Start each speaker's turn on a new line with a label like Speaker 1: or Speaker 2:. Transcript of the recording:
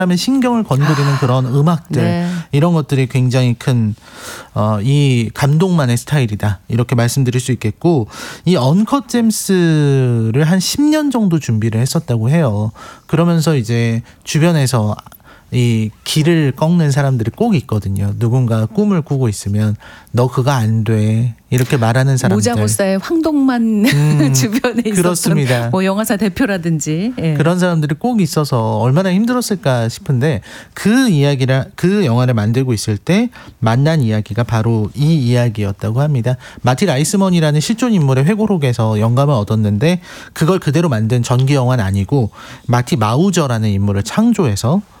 Speaker 1: 사람의 신경을 건드리는 그런 음악들
Speaker 2: 네.
Speaker 1: 이런 것들이 굉장히 큰 이 감독만의 스타일이다 이렇게 말씀드릴 수 있겠고 이 언컷 잼스를 한 10년 정도 준비를 했었다고 해요. 그러면서 이제 주변에서 이 길을 꺾는 사람들이 꼭 있거든요. 누군가 꿈을 꾸고 있으면 너 그거 안 돼 이렇게 말하는 사람들.
Speaker 2: 모자고사의 황동만 주변에 있었던
Speaker 1: 그렇습니다.
Speaker 2: 뭐 영화사 대표라든지 예.
Speaker 1: 그런 사람들이 꼭 있어서 얼마나 힘들었을까 싶은데 그 영화를 만들고 있을 때 만난 이야기가 바로 이 이야기였다고 합니다. 마티 라이스먼이라는 실존 인물의 회고록에서 영감을 얻었는데 그걸 그대로 만든 전기 영화는 아니고 마티 마우저라는 인물을 창조해서